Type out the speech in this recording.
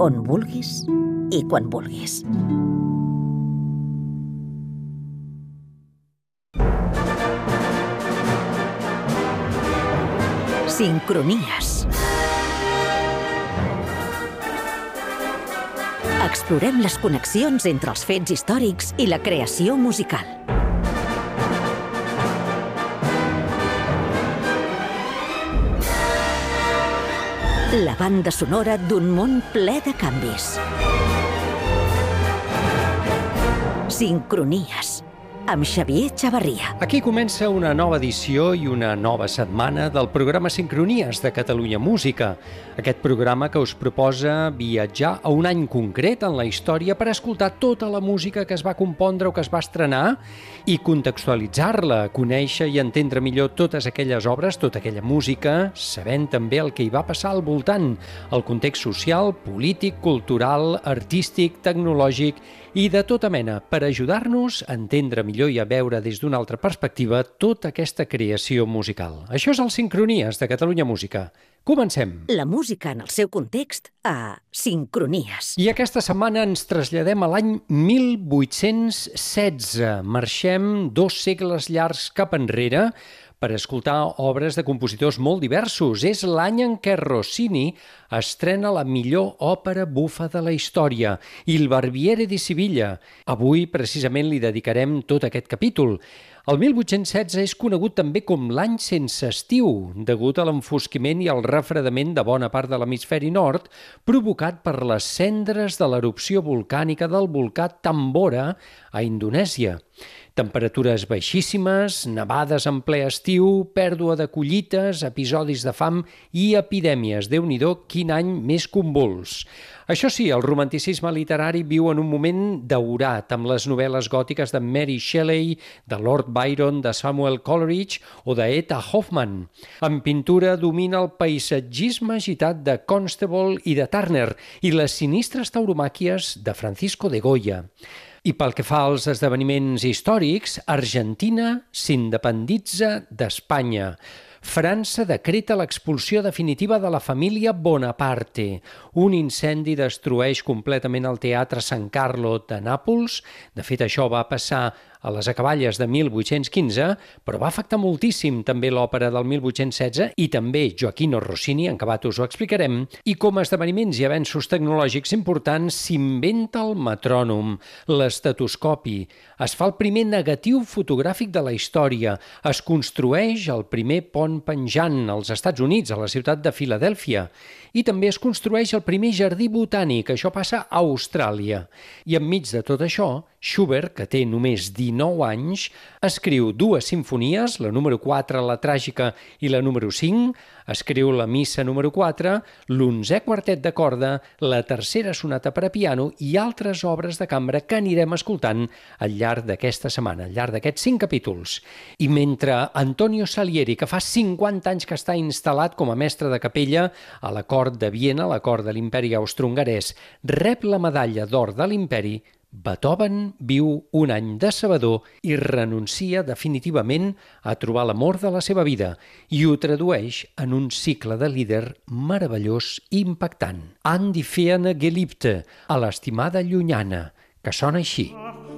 on vulguis i quan vulguis. Sincronies. Explorem les connexions entre els fets històrics i la creació musical. La banda sonora d'un món ple de canvis. Sincronies, amb Xavier Chavarria. Aquí comença una nova edició i una nova setmana del programa Sincronies de Catalunya Música. Aquest programa que us proposa viatjar a un any concret en la història per escoltar tota la música que es va compondre o que es va estrenar i contextualitzar-la, conèixer i entendre millor totes aquelles obres, tota aquella música, sabent també el que hi va passar al voltant, el context social, polític, cultural, artístic, tecnològic i de tota mena, per ajudar-nos a entendre millor i a veure des d'una altra perspectiva tota aquesta creació musical. Això és el Sincronies de Catalunya Música. Comencem. La música en el seu context a Sincronies. I aquesta setmana ens traslladem a l'any 1816. Marxem 2 segles llargs cap enrere per escoltar obres de compositors molt diversos. És l'any en què Rossini estrena la millor òpera bufa de la història, Il Barbiere di Siviglia. Avui, precisament, li dedicarem tot aquest capítol. El 1816 és conegut també com l'any sense estiu, degut a l'enfosquiment i al refredament de bona part de l'hemisferi nord, provocat per les cendres de l'erupció volcànica del volcà Tambora a Indonèsia. Temperatures baixíssimes, nevades en ple estiu, pèrdua de collites, episodis de fam i epidèmies. Déu-n'hi-do, quin any més convuls. Això sí, el romanticisme literari viu en un moment daurat, amb les novel·les gòtiques de Mary Shelley, de Lord Byron, de Samuel Coleridge o d'Etta Hoffman. En pintura domina el paisatgisme agitat de Constable i de Turner i les sinistres tauromàquies de Francisco de Goya. I pel que fa als esdeveniments històrics, Argentina s'independitza d'Espanya. França decreta l'expulsió definitiva de la família Bonaparte. Un incendi destrueix completament el Teatre San Carlo de Nàpols. De fet, això va passar a les acaballes de 1815, però va afectar moltíssim també l'òpera del 1816 i també Gioachino Rossini, en acabat us ho explicarem, i com a esdeveniments i avenços tecnològics importants s'inventa el metrònom, l'estetoscopi, es fa el primer negatiu fotogràfic de la història, es construeix el primer pont penjant als Estats Units, a la ciutat de Filadèlfia, i també es construeix el primer jardí botànic, això passa a Austràlia. I enmig de tot això, Schubert, que té només 19 anys, escriu 2 simfonies, la número 4, la tràgica, i la número 5, escriu la missa número 4, l'11è quartet de corda, la tercera sonata per a piano i altres obres de cambra que anirem escoltant al llarg d'aquesta setmana, al llarg d'aquests 5 capítols. I mentre Antonio Salieri, que fa 50 anys que està instal·lat com a mestre de capella a la cort de Viena, la cort de l'Imperi Austrohongarès, rep la medalla d'or de l'Imperi, Beethoven viu un any decebedor i renuncia definitivament a trobar l'amor de la seva vida i ho tradueix en un cicle de Lieder meravellós i impactant. An die ferne Geliebte, a l'estimada llunyana, que sona així.